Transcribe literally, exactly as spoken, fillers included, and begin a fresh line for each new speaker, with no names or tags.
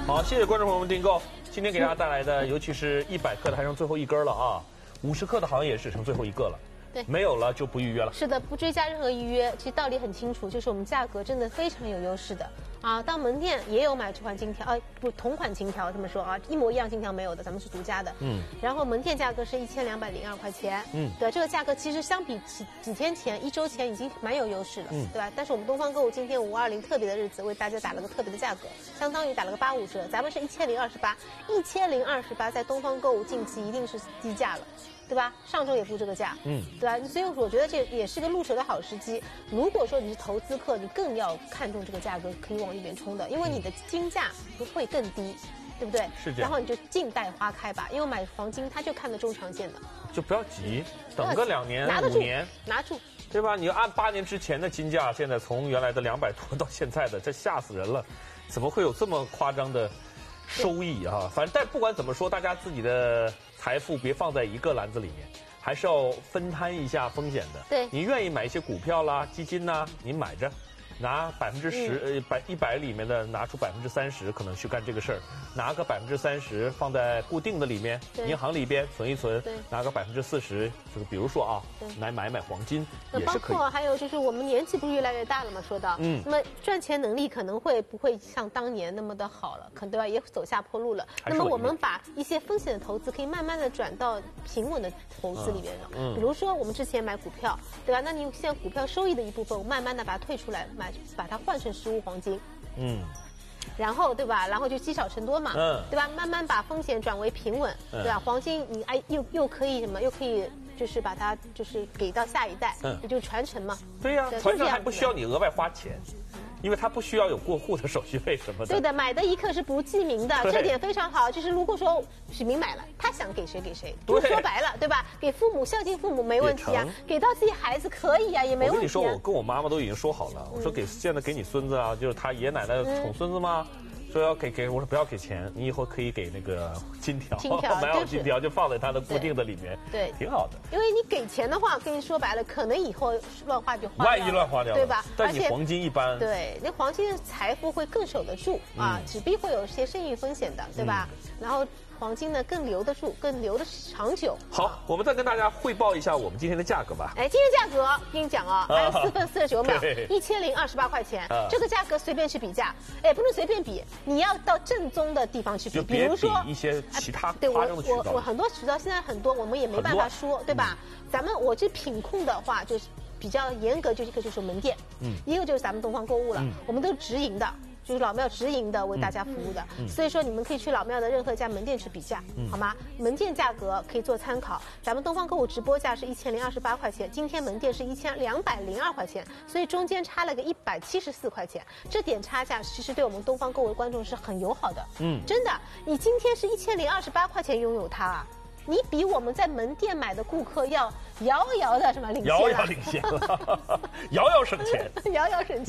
好，谢谢观众朋友们订购。今天给大家带来的，尤其是一百克的，还剩最后一根了啊！五十克的好像也只剩最后一个了。
对，
没有了就不预约了。
是的，不追加任何预约。其实道理很清楚，就是我们价格真的非常有优势的啊。到门店也有买这款金条，啊，不同款金条这么说啊，一模一样金条没有的，咱们是独家的。嗯。然后门店价格是一千两百零二块钱。嗯。对，这个价格其实相比几几天前、一周前已经蛮有优势了，嗯，对吧？但是我们东方购物今天五二零特别的日子，为大家打了个特别的价格，相当于打了个八五折，咱们是一千零二十八，一千零二十八，在东方购物近期一定是低价了。 对吧？上周也不这个价，嗯，对吧？所以我觉得这也是个入手的好时机。如果说你是投资客，你更要看重这个价格，可以往里面冲的，因为你的金价不会更低，对不对？
是这样。
然后你就静待花开吧，因为买黄金它就看得中长线的，
就不要急，等个两年、
拿得住
五年，
拿住，
对吧？你要按八年之前的金价，现在从原来的两百多到现在的，这吓死人了，怎么会有这么夸张的？ 收益啊，反正但不管怎么说，大家自己的财富别放在一个篮子里面，还是要分摊一下风险的。
对，
你愿意买一些股票啦、基金呐，你买着，拿百分之十呃百一百里面的拿出百分之三十，可能去干这个事儿，拿个百分之三十放在固定的里面，银行里边存一存，拿个百分之四十，就是比如说啊，来买买黄金也是可以。
包括还有就是我们年纪不是越来越大了嘛，说到，嗯，那么赚钱能力可能会不会像当年那么的好了，可能对吧？也走下坡路了。那么我们把一些风险的投资可以慢慢的转到平稳的投资里面了。嗯，比如说我们之前买股票，对吧？那你现在股票收益的一部分，我慢慢的把它退出来买。 把它换成实物黄金，嗯，然后对吧？然后就积少成多嘛，嗯，对吧？慢慢把风险转为平稳，嗯、对吧？黄金你哎又又可以什么？又可以就是把它就是给到下一代，嗯，也就传承嘛。
对呀、啊，传承还不需要你额外花钱。 因为它不需要有过户的手续费什么的。
对的，买的一刻是不记名的，这点非常好。就是如果说许明买了，他想给谁给谁，就说白了，对吧？给父母孝敬父母没问题啊，给到自己孩子可以啊，也没问题、啊。
我跟你说，我跟我妈妈都已经说好了，我说给现在给你孙子啊，就是他爷爷奶奶宠孙子吗？嗯 说要给给我说不要给钱，你以后可以给那个金条，
金条
买好金条就放在它的固定的里面，
对，
挺好的。
因为你给钱的话，跟你说白了，可能以后乱花就花掉了，
万一乱花掉了，
对吧？
但你黄金一般，
对，那黄金的财富会更守得住啊，纸币会有一些生意风险的，对吧？然后。 黄金呢更留得住，更留得长久。
好，我们再跟大家汇报一下我们今天的价格吧。
哎，今天价格跟你讲啊，还有四分四十九秒，一千零二十八块钱。这个价格随便去比价，哎，不能随便比，你要到正宗的地方去比，比如说
一些其他
对我
夸张的渠道。
我我很多渠道现在很多，我们也没办法说，对吧？咱们我这品控的话就是比较严格，就一个就是门店，嗯，一个就是咱们东方购物了，我们都是直营的。 就是老庙直营的为大家服务的，嗯嗯、所以说你们可以去老庙的任何一家门店去比价，嗯、好吗？门店价格可以做参考。咱们东方购物直播价是一千零二十八块钱，今天门店是一千两百零二块钱，所以中间差了个一百七十四块钱。这点差价其实对我们东方购物的观众是很友好的，嗯，真的。你今天是一千零二十八块钱拥有它啊，你比我们在门店买的顾客要遥遥的什么领先？
遥遥领先了，遥遥省钱，
遥遥省钱。